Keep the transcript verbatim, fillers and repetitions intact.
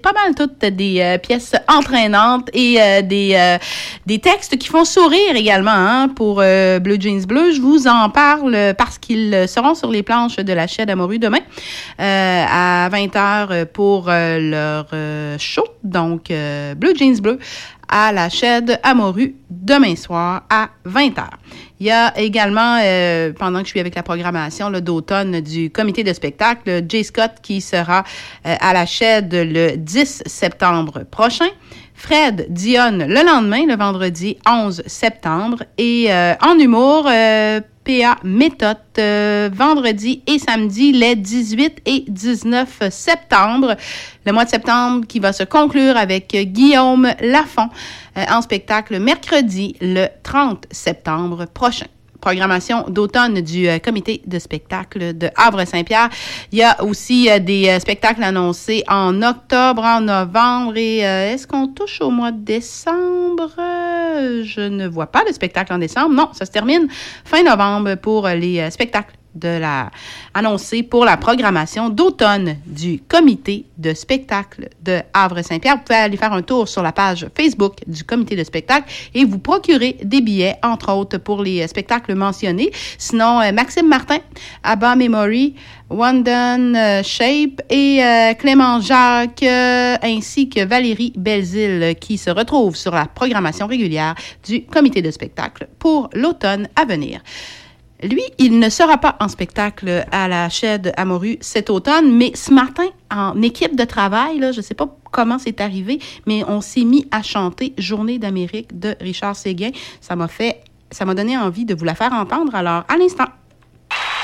pas mal toutes des euh, pièces entraînantes et euh, des, euh, des textes qui font sourire également hein, pour euh, Bleu Jeans Bleu. Je vous en parle parce qu'ils seront sur les planches de la Chaîne Amorue demain euh, à vingt heures pour euh, leur euh, show. Donc, euh, Bleu Jeans Bleu à la Chaîne Amorue demain soir à vingt heures. Il y a également, euh, pendant que je suis avec la programmation là, d'automne du comité de spectacle, Jay Scott qui sera euh, à la Chaîne le dix septembre prochain. Fred Dionne le lendemain, le vendredi onze septembre. Et euh, en humour, euh, P A Méthode, euh, vendredi et samedi, les dix-huit et dix-neuf septembre. Le mois de septembre qui va se conclure avec Guillaume Lafont euh, en spectacle mercredi le trente septembre prochain. Programmation d'automne du euh, comité de spectacle de Havre-Saint-Pierre. Il y a aussi euh, des euh, spectacles annoncés en octobre, en novembre et euh, est-ce qu'on touche au mois de décembre? Euh, je ne vois pas de spectacle en décembre. Non, ça se termine fin novembre pour euh, les euh, spectacles de la annoncé pour la programmation d'automne du comité de spectacle de Havre-Saint-Pierre. Vous pouvez aller faire un tour sur la page Facebook du comité de spectacle et vous procurer des billets, entre autres, pour les spectacles mentionnés. Sinon, euh, Maxime Martin, Abba Memory, Wandon euh, Shape et euh, Clément Jacques, euh, ainsi que Valérie Belzile, qui se retrouvent sur la programmation régulière du comité de spectacle pour l'automne à venir. Lui, il ne sera pas en spectacle à la Chaîne Amorue cet automne, mais ce matin, en équipe de travail, là, je ne sais pas comment c'est arrivé, mais on s'est mis à chanter Journée d'Amérique de Richard Séguin. Ça m'a fait, ça m'a donné envie de vous la faire entendre. Alors, à l'instant.